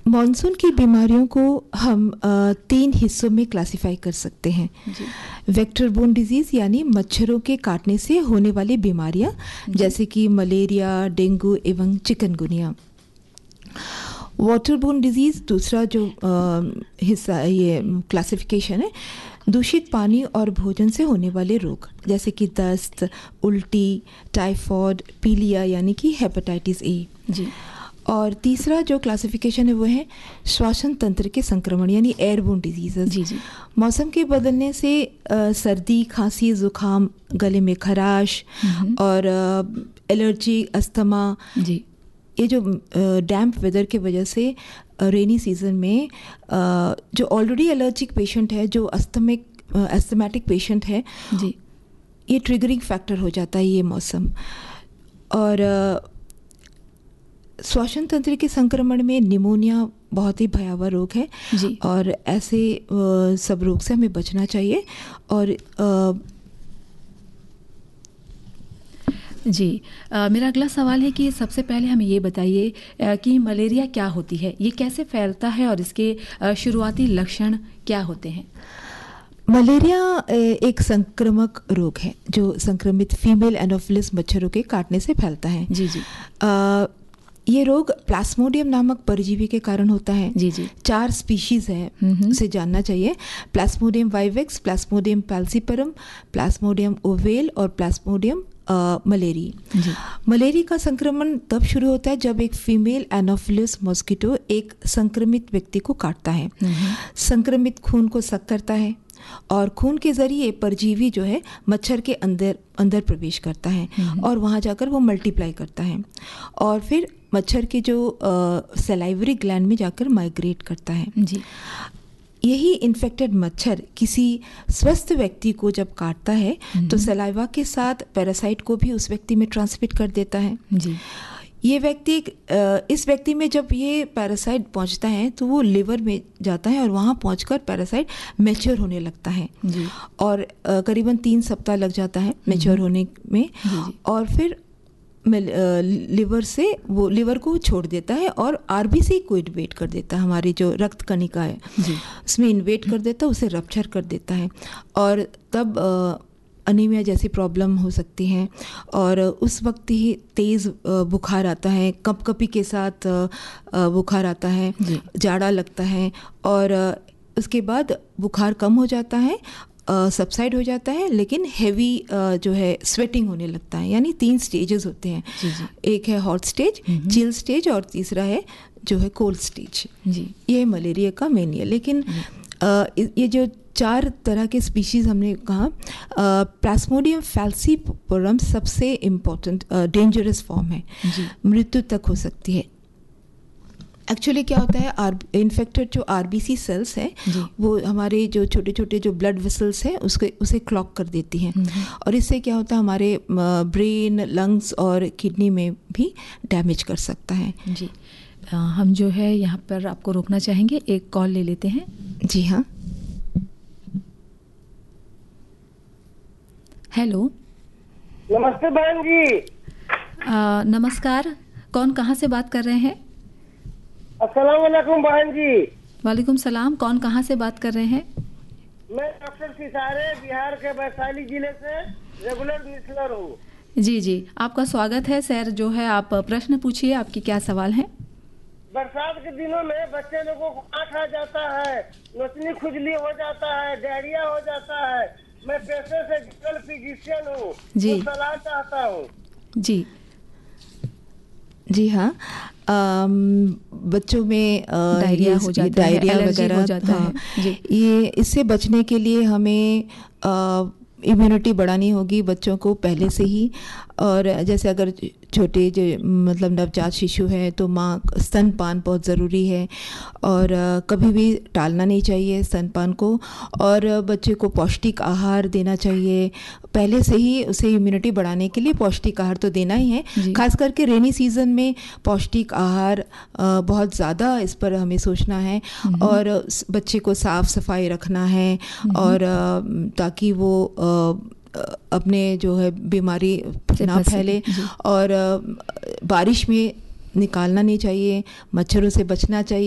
Monsoon की बीमारियों को हम 3 हिस्सों में क्लासिफाई कर सकते हैं। वेक्टर बोर्न डिजीज़ यानी मच्छरों के काटने से होने वाली बीमारियां, जैसे कि मलेरिया, डेंगू एवं चिकनगुनिया। वाटर बोर्न डिजीज़ दूसरा जो हिस्सा, ये क्लासिफिकेशन है, दूषित पानी और भोजन से होने वाले रोग, जैसे कि दस्त, उल्टी, टाइफॉइड, पीलिया यानी कि हेपेटाइटिस ए जी। और तीसरा जो क्लासिफिकेशन है वो है श्वसन तंत्र के संक्रमण यानी एयरबोर्न डिजीजेस जी। मौसम के बदलने से सर्दी, खांसी, जुकाम, गले में खराश और एलर्जी, अस्थमा जी, ये जो डैम्प वेदर के वजह से रेनी सीजन में जो ऑलरेडी एलर्जिक पेशेंट है, जो अस्थमेटिक पेशेंट है जी, ये ट्रिगरिंग फैक्टर हो जाता है ये मौसम। और श्वसन तंत्र के संक्रमण में निमोनिया बहुत ही भयावह रोग है जी। और ऐसे सब रोग से हमें बचना चाहिए। और जी, मेरा अगला सवाल है कि सबसे पहले हमें ये बताइए कि मलेरिया क्या होती है, ये कैसे फैलता है और इसके शुरुआती लक्षण क्या होते हैं? मलेरिया एक संक्रामक रोग है जो संक्रमित फीमेल एनोफिलिस मच्छरों के काटने से फैलता है जी जी। ये रोग प्लाज्मोडियम नामक परजीवी के कारण होता है जी जी। 4 स्पीशीज है, उसे जानना चाहिए। Plasmodium vivax, Plasmodium पैल्सिपरम, Plasmodium oval और प्लाज्मोडियम मलेरी। मलेरिया का संक्रमण तब शुरू होता है जब एक फीमेल एनोफिलिस मॉस्किटो एक संक्रमित व्यक्ति को काटता है। संक्रमित खून को सक करता है और खून के जरिए परजीवी जो है मच्छर के अंदर प्रवेश करता है और वहाँ जाकर वो मल्टीप्लाई करता है और फिर मच्छर के जो सलाइवरी ग्लैंड में जाकर माइग्रेट करता है जी। यही इन्फेक्टेड मच्छर किसी स्वस्थ व्यक्ति को जब काटता है तो सलाइवा के साथ पैरासाइट को भी उस व्यक्ति में ट्रांसमिट कर देता है जी। ये व्यक्ति इस व्यक्ति में जब ये पैरासाइट पहुंचता है तो वो लिवर में जाता है और वहाँ पहुंचकर पैरासाइट मैच्योर होने लगता है जी। और करीबन 3 सप्ताह लग जाता है मैच्योर होने में जी। और फिर लिवर से वो लिवर को छोड़ देता है और आरबीसी को इन्वेट कर देता है, हमारी जो रक्त कणिका है उसमें इन्वेट कर देता है, उसे रप्चर कर देता है और तब अनीमिया जैसी प्रॉब्लम हो सकती है और उस वक्त ही तेज़ बुखार आता है, कंपकपी के साथ बुखार आता है, जाड़ा लगता है और उसके बाद बुखार कम हो जाता है, सबसाइड हो जाता है, लेकिन हेवी जो है स्वेटिंग होने लगता है। यानी 3 स्टेजेस होते हैं जी जी। एक है हॉट स्टेज, चिल स्टेज और तीसरा है जो है कोल्ड स्टेज जी। ये मलेरिया का मेन है। लेकिन ये जो 4 तरह के स्पीशीज़ हमने कहा, प्लाज्मोडियम फैल्सिपोरम सबसे इम्पोर्टेंट डेंजरस फॉर्म है, मृत्यु तक हो सकती है। एक्चुअली क्या होता है, इन्फेक्टेड जो आरबीसी सेल्स हैं वो हमारे जो छोटे छोटे जो ब्लड वेसल्स हैं उसे क्लॉग कर देती हैं और इससे क्या होता है हमारे ब्रेन, लंग्स और किडनी में भी डैमेज कर सकता है जी। हम जो है यहाँ पर आपको रोकना चाहेंगे, एक कॉल ले लेते हैं। जी हाँ, हेलो। नमस्ते बहन जी। नमस्कार, कौन कहाँ से बात कर रहे हैं? अस्सलाम वालेकुम बहन जी। वालेकुम सलाम, कौन कहाँ से बात कर रहे हैं? मैं डॉक्टर सितारे, बिहार के वैशाली जिले से रेगुलर लिसनर हूँ। जी जी, आपका स्वागत है सर। जो है आप प्रश्न पूछिए, आपकी क्या सवाल है? बरसात के दिनों में बच्चे लोगों को आँख आ जाता है, नोचनी खुजली हो जाता है, डायरिया हो जाता है। मैं पेशे से जनरल फिजिशियन हूँ, तो सलाह चाहता हूँ। जी जी हाँ, बच्चों में डायरिया हो जाता है, डायरिया वगैरह हो जाता है। ये इससे बचने के लिए हमें इम्यूनिटी बढ़ानी होगी बच्चों को पहले से ही। और जैसे अगर छोटे जो मतलब नवजात शिशु है तो माँ स्तनपान बहुत ज़रूरी है और कभी भी टालना नहीं चाहिए स्तनपान को। और बच्चे को पौष्टिक आहार देना चाहिए पहले से ही, उसे इम्यूनिटी बढ़ाने के लिए पौष्टिक आहार तो देना ही है। खास करके रेनी सीजन में पौष्टिक आहार बहुत ज़्यादा, इस पर हमें सोचना है और बच्चे को साफ़ सफाई रखना है और ताकि वो अपने जो है बीमारी ना फैले। और बारिश में निकालना नहीं चाहिए, मच्छरों से बचना चाहिए।